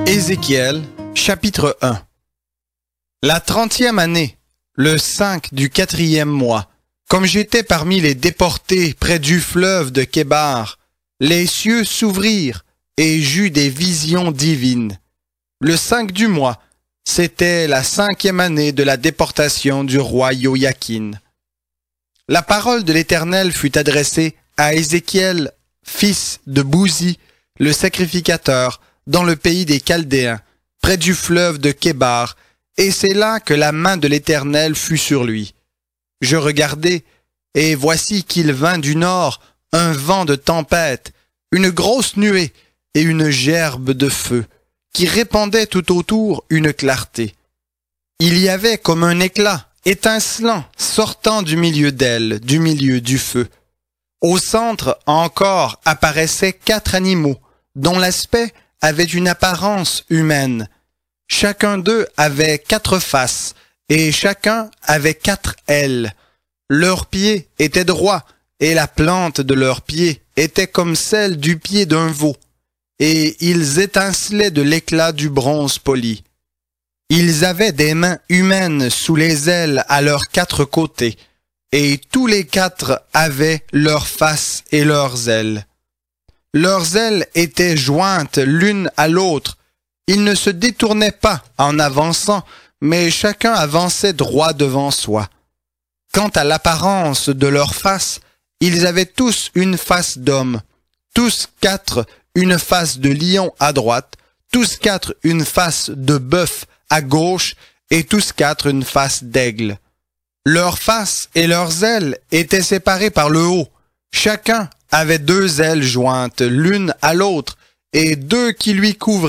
Ézéchiel, chapitre 1. La 30e année, le 5 du 4e mois, comme j'étais parmi les déportés près du fleuve de Kébar, les cieux s'ouvrirent et j'eus des visions divines. Le 5 du mois, c'était la 5e année de la déportation du roi Joachim. La parole de l'Éternel fut adressée à Ézéchiel, fils de Bouzi, le sacrificateur, dans le pays des Chaldéens, près du fleuve de Kébar, et c'est là que la main de l'Éternel fut sur lui. Je regardai, et voici qu'il vint du nord un vent de tempête, une grosse nuée et une gerbe de feu, qui répandait tout autour une clarté. Il y avait comme un éclat étincelant sortant du milieu d'elle, du milieu du feu. Au centre encore apparaissaient 4 animaux, dont l'aspect avait une apparence humaine. Chacun d'eux avait 4 faces, et chacun avait 4 ailes. Leurs pieds étaient droits, et la plante de leurs pieds était comme celle du pied d'un veau, et ils étincelaient de l'éclat du bronze poli. Ils avaient des mains humaines sous les ailes à leurs 4 côtés, et tous les 4 avaient leurs faces et leurs ailes. Leurs ailes étaient jointes l'une à l'autre. Ils ne se détournaient pas en avançant, mais chacun avançait droit devant soi. Quant à l'apparence de leurs faces, ils avaient tous une face d'homme, tous 4 une face de lion à droite, tous 4 une face de bœuf à gauche, et tous 4 une face d'aigle. Leurs faces et leurs ailes étaient séparées par le haut. Chacun avait 2 ailes jointes l'une à l'autre, et 2 qui lui couvraient